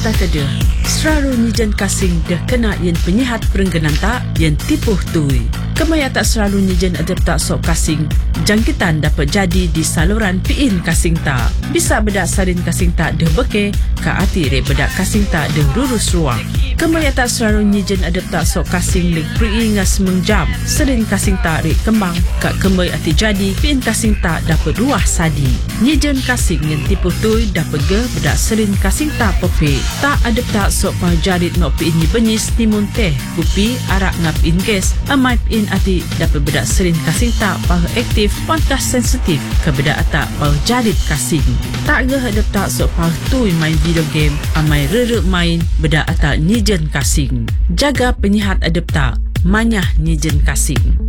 tak ada. Selalu nyijan kasing dah kena yang penyihat perengganan tak yang tipuh tui. Kemaya tak selalu nyijan adab tak sok kasing. Jangkitan dapat jadi di saluran piin kasing tak. Bisa bedak sarin kasing tak dah beke, ka ati re bedak kasing tak dah lurus ruang. Kemaya tak selalu nyijan adab tak sok kasing leg pri'i ngas mengjam. Sarin kasing tak re kembang, ka kemay ati jadi piin kasing tak dapat ruah sadi. Nyijan kasing yang tipuh tui dapat ge bedak sarin kasing tak pepe. Tak adab tak sok pahajarit nok piin ni benyis timun teh, kupi arak ngap in gas, amai piin ati dapat bedak sarin kasing tak pah aktif, pantas sensitif ke bedak atak pah jarit kasing. Tak ge hadap tak sok pah tui main video game, amai rere main bedak atak nyijan kasing. Jaga penyihat adap tak, manyah nyijan kasing.